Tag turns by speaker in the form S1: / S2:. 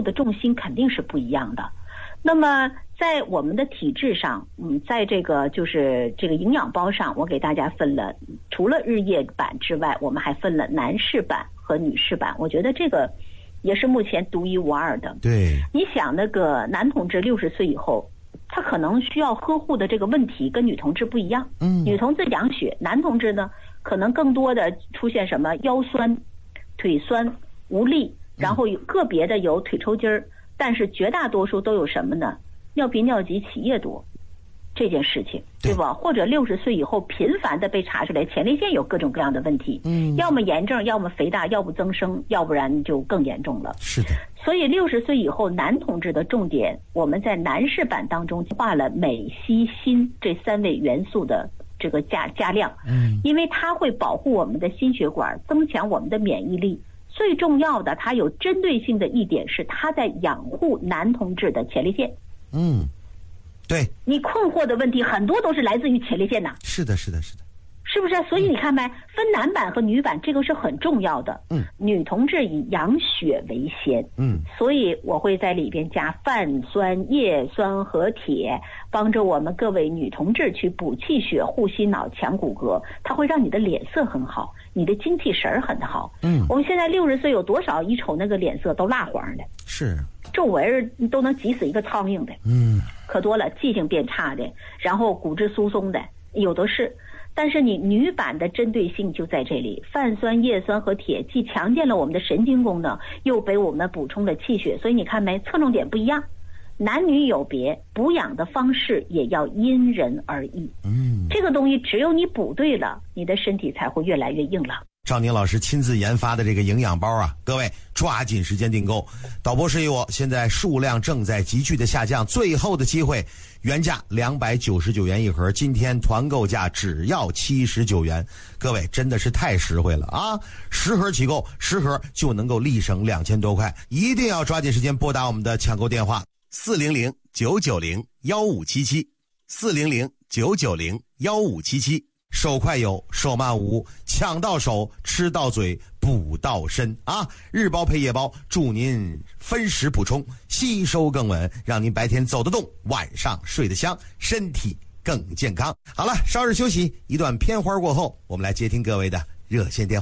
S1: 的重心肯定是不一样的。那么在我们的体质上，在这个就是这个营养包上，我给大家分了，除了日夜版之外，我们还分了男士版和女士版。我觉得这个也是目前独一无二的。
S2: 对，
S1: 你想那个男同志60岁以后，他可能需要呵护的这个问题跟女同志不一样。女同志养血，男同志呢可能更多的出现什么腰酸、腿酸、无力，然后有个别的有腿抽筋儿。但是绝大多数都有什么呢？尿频尿急起夜多这件事情，对吧？或者60岁以后频繁的被查出来前列腺有各种各样的问题，要么炎症，要么肥大，要不增生，要不然就更严重了。
S2: 是的。
S1: 所以60岁以后男同志的重点，我们在男士版当中画了镁、硒、锌这3位元素的这个加量，因为它会保护我们的心血管，增强我们的免疫力。最重要的，它有针对性的一点是，它在养护男同志的前列腺。
S2: 对。
S1: 你困惑的问题很多都是来自于前列腺呐。
S2: 是的，是的，是的。
S1: 是不是？所以你看没，分男版和女版，这个是很重要的。女同志以养血为先。所以我会在里边加泛酸、叶酸和铁，帮着我们各位女同志去补气血、护心脑、强骨骼，它会让你的脸色很好，你的精气神很好。我们现在60岁有多少一瞅那个脸色都蜡黄的，
S2: 是
S1: 皱纹都能挤死一个苍蝇的，可多了，记性变差的，然后骨质疏松的有的是。但是你女版的针对性就在这里，泛酸、叶酸和铁既强健了我们的神经功能，又给我们补充了气血。所以你看没，侧重点不一样，男女有别，补养的方式也要因人而异。这个东西只有你补对了，你的身体才会越来越硬朗。
S2: 赵宁老师亲自研发的这个营养包啊，各位抓紧时间订购。导播示意我，现在数量正在急剧的下降，最后的机会，原价299元一盒，今天团购价只要79元，各位真的是太实惠了啊！10盒起购，10盒就能够立省2000多块，一定要抓紧时间拨打我们的抢购电话400-990-1577，400-990-1577。手快有，手慢无，抢到手，吃到嘴，补到身啊！日包配夜包，祝您分时补充，吸收更稳，让您白天走得动，晚上睡得香，身体更健康。好了，稍事休息，一段片花过后，我们来接听各位的热线电话。